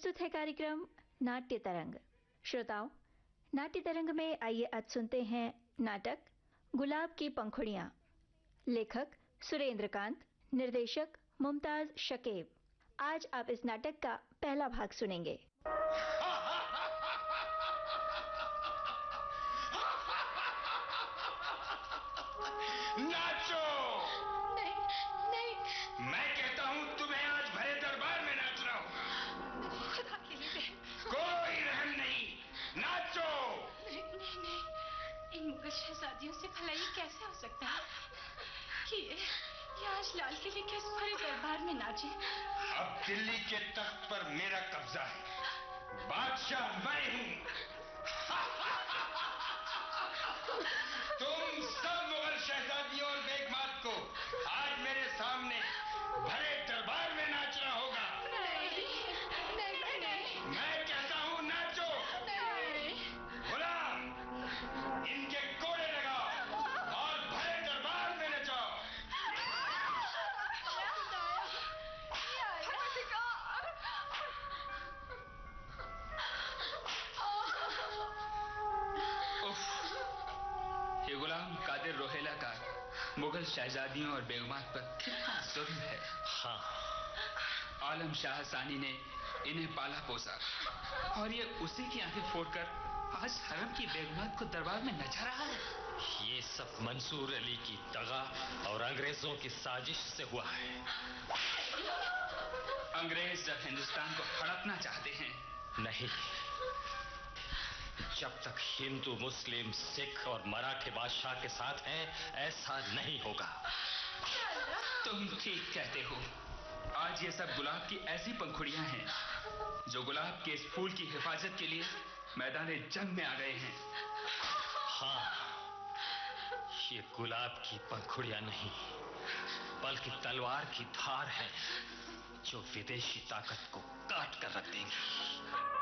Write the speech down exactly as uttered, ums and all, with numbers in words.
प्रस्तुत है कार्यक्रम नाट्य तरंग। श्रोताओं, नाट्य तरंग में आइए आज सुनते हैं नाटक गुलाब की पंखुड़ियां। लेखक सुरेंद्रकांत, निर्देशक मुमताज शकीब। आज आप इस नाटक का पहला भाग सुनेंगे। नाचो! नहीं, नहीं। मैं कहता हूँ तुम्हें आज भरे दरबार में नाचना होगा। खुदा के लिए कोई रहम नहीं, नाचो! नहीं, नहीं, नहीं। इन मुगल शहजादियों से भला ये कैसे हो सकता है कि ये, ये आज लाल किले के इस भरे दरबार में नाचे? अब दिल्ली के तख्त पर मेरा कब्जा है, बादशाह मैं हूँ। तुम सब मुगल शहजादियों और बेगमात को आज मेरे सामने भरे दरबार में नाचना होगा। नहीं, नहीं, नहीं। मैं कहता हूँ नाचो। नहीं। गुलाम, इनके कोड़े लगाओ और भरे दरबार में नचाओ। ये गुलाम कादिर रोहेला का मुगल शहजादियों और बेगमात पर कितना जुल्म है। हाँ, आलम शाह सानी ने इन्हें पाला पोसा और ये उसी की आंखें फोड़कर आज हरम की बेगमात को दरबार में नचा रहा है। ये सब मंसूर अली की दगा और अंग्रेजों की साजिश से हुआ है। अंग्रेज जब हिंदुस्तान को हड़पना चाहते हैं, नहीं, जब तक हिंदू, मुस्लिम, सिख और मराठे बादशाह के साथ हैं, ऐसा नहीं होगा। तुम ठीक कहते हो। आज ये सब गुलाब की ऐसी पंखुड़ियां हैं जो गुलाब के इस फूल की हिफाजत के लिए मैदान जंग में आ गए हैं। हाँ, ये गुलाब की पंखुड़ियां नहीं, बल्कि तलवार की धार है जो विदेशी ताकत को काट कर रख देंगी।